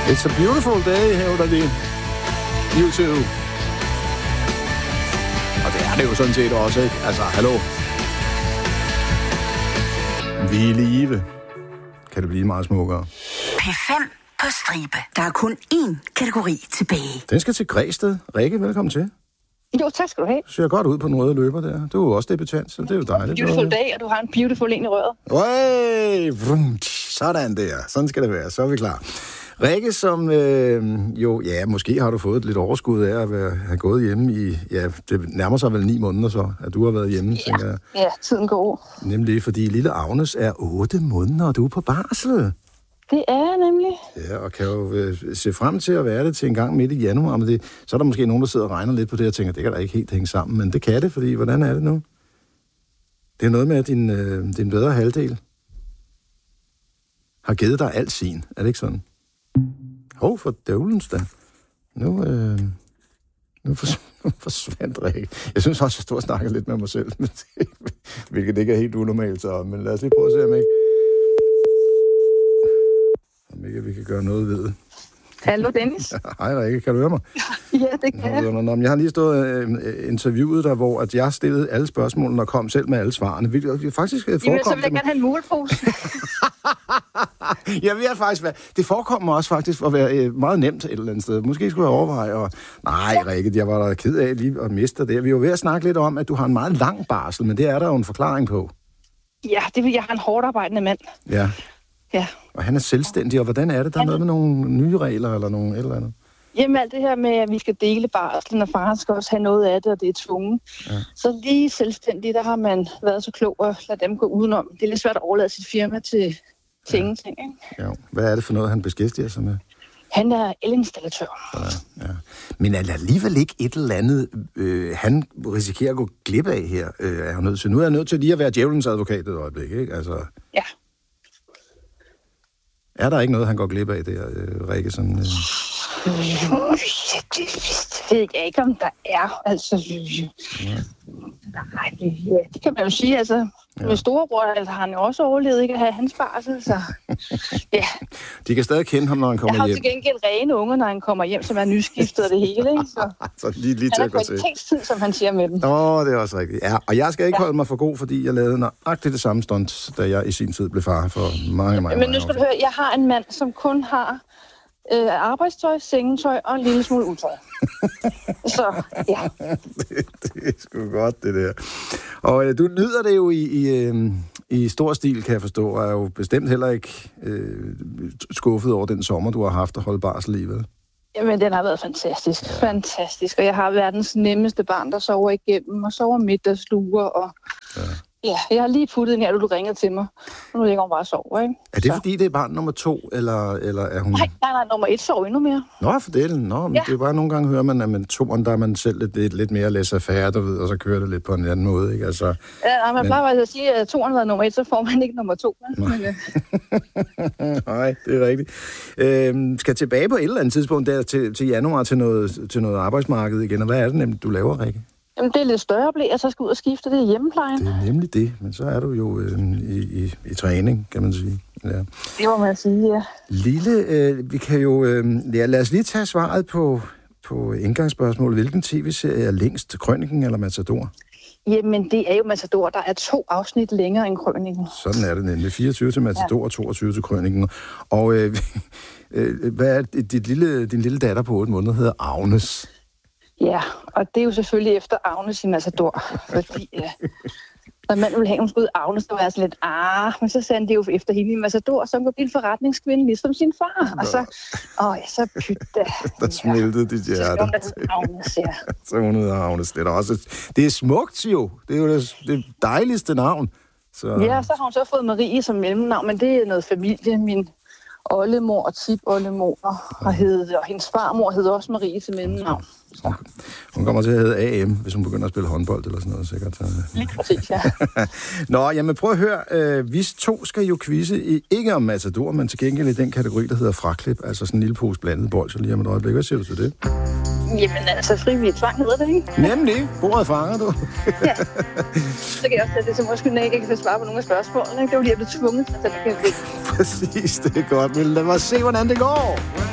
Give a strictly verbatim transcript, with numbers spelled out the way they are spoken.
It's a beautiful day, hævder de. YouTube. Og det er det jo sådan set også, ikke? Altså, hallo. Vi er live. Kan det blive meget smukkere. P fem på stribe. Der er kun én kategori tilbage. Den skal til Græsted. Rikke, velkommen til. Jo, tak skal du have. Du ser godt ud på den røde løber der. Du er jo også debutant, så det er jo dejligt. Beautiful day, og du har en beautiful en i røret. Hey, vrum, sådan der. Sådan skal det være. Så er vi klar. Rikke, som øh, jo, ja, måske har du fået et lidt overskud af at være, have gået hjemme i, ja, det nærmer sig vel ni måneder så, at du har været hjemme, ja, tænker jeg. Ja, tiden går. Nemlig, fordi lille Agnes er otte måneder, og du er på barsel. Det er jeg nemlig. Ja, og kan jo øh, se frem til at være det til en gang midt i januar, men det, så er der måske nogen, der sidder og regner lidt på det, og tænker, det kan da ikke helt hænge sammen, men det kan det, fordi hvordan er det nu? Det er noget med, at din, øh, din bedre halvdel har givet dig alt sin, er det ikke sådan? Hov, for dævlens da. Nu, øh, nu, fors- nu forsvandt Rikke. Jeg synes også, jeg stod og snakkede lidt med mig selv, hvilket ikke er helt unormalt, så, men lad os lige prøve at se, om ikke, om ikke vi kan gøre noget ved det. Hallo, Dennis. Hej Rikke, kan du høre mig? Ja, det kan jeg. Nå, jeg har lige stået øh, interviewet der, hvor at jeg stillede alle spørgsmålene og kom selv med alle svarene. Hvilket faktisk forekom... Jamen, så vil jeg gerne have en mulepose. Ja, vi er faktisk... Det forekommer også faktisk at være øh, meget nemt et eller andet sted. Måske skulle jeg overveje, og... Nej, Rikke, jeg var da ked af lige at miste det. Vi var ved at snakke lidt om, at du har en meget lang barsel, men det er der jo en forklaring på. Ja, det vil jeg har en hårdt arbejdende mand. Ja. Ja. Og han er selvstændig, og hvordan er det? Der er noget med nogle nye regler eller nogle et eller andet? Jamen alt det her med, at vi skal dele barslen, og faren skal også have noget af det, og det er tvunget. Ja. Så lige selvstændig, der har man været så klog at lade dem gå udenom. Det er lidt svært at overlade sit firma til, til ja. ingenting, ikke? Ja. Hvad er det for noget, han beskæftiger sig med? Han er elinstallatør. Ja, ja. Men er der alligevel ikke et eller andet, øh, han risikerer at gå glip af her? Øh, er han nødt til? Nu er jeg nødt til lige at være djævelens advokat et øjeblik, ikke? Altså... Ja. Er der ikke noget, han går glip af der, øh, Rikke? Sådan, øh... Det ved jeg ikke, om der er. Altså, ja. Nej, det, ja, det kan man jo sige. Altså, ja. Med storebror altså, har han jo også overlevet ikke at have hans barsel, så ja. De kan stadig kende ham, når han kommer hjem. Jeg har hjem. Til gengæld rene unger, når han kommer hjem, som er nyskiftet og det hele, ikke? Så, så lige, lige han har kvalitetstid, som han siger med dem. Åh, det er også rigtigt. Ja, og jeg skal ikke ja. holde mig for god, fordi jeg lavede nøjagtigt det samme stunt, da jeg i sin tid blev far for mange, mange, Men nu skal du høre, jeg har en mand, som kun har øh, arbejdstøj, sengetøj og en lille smule utøj. Så, ja. det, det er sgu godt, det der. Og øh, du nyder det jo i, i, øh, i stor stil, kan jeg forstå, og er jo bestemt heller ikke øh, skuffet over den sommer, du har haft at holde barsel i, vel? Jamen, den har været fantastisk. Ja. Fantastisk. Og jeg har verdens nemmeste barn, der sover igennem, og sover middagsluer, og... Ja. Ja, jeg har lige puttet den her, du ringede til mig. Nu ligger hun bare og sover, ikke? Er det så. Fordi, det er barn nummer to, eller, eller er hun... Nej, nej, nej, nummer et sover endnu mere. Nå, for delen. Nå, men ja. Det er bare nogle gange, hører man, at med toeren, der er man selv lidt, lidt, lidt mere laissez-faire, du ved, og så kører det lidt på en anden måde, ikke? Altså, ja, nej, man men... plejer altså at sige, at toeren var nummer et, så får man ikke nummer to. Nej, men, øh... nej det er rigtigt. Øhm, skal tilbage på et eller andet tidspunkt der til, til januar til noget, til noget arbejdsmarked igen, og hvad er det nemlig, du laver, Rikke? Jamen, det er lidt større blæ, at så skal ud og skifte det i hjemmeplejen. Det er nemlig det, men så er du jo øh, i, i, i træning, kan man sige. Ja. Det må man sige, ja. Lille, øh, vi kan jo... Øh, ja, lad os lige tage svaret på, på indgangsspørgsmålet. Hvilken tv-serie er længst? Krøniken eller Matador? Jamen, det er jo Matador. Der er to afsnit længere end Krøniken. Sådan er det nemlig. fireogtyve til Matador og toogtyve til Krøniken. Og øh, øh, hvad er dit lille, din lille datter på otte måneder hedder Agnes? Ja, og det er jo selvfølgelig efter Agnes i Matador, fordi øh, når man ville have, hun skulle ud Agnes, så var jeg sådan lidt, ah, men så sagde han det jo efter hende i Matador, så hun kunne blive en forretningskvinde, ligesom sin far. Nå. Og så, åh ja, så pytte. Der smeltede dit hjerte. Så Agnes, ja. Så hun hedder Agnes. Det er, også, det er smukt jo. Det er jo det, det dejligste navn. Så... Ja, så har hun så fået Marie som mellemnavn, men det er noget familie. Min oldemor og tip-oldemor og, hed, og hendes farmor hed også Marie til mellemnavn. Så. Hun kommer til at hedde A M, hvis hun begynder at spille håndbold eller sådan noget, sikkert. Lige præcis, ja. Nå, jamen prøv at høre. Øh, vi to skal jo quizze i, ikke om Matador, men til gengæld i den kategori, der hedder fraklip, altså sådan en lille pose blandet bold, så lige om et øjeblik. Hvad siger du til det? Jamen altså, frivillig tvang hedder det, ikke? Nemlig. Bordet fanger du. Ja. Så kan jeg også tage det som måske, når jeg ikke kan svare på nogle af spørgsmålene. Det var lige, at jeg blev tvunget til at tage det. Præcis, det er godt. Men lad os se, hvordan det går.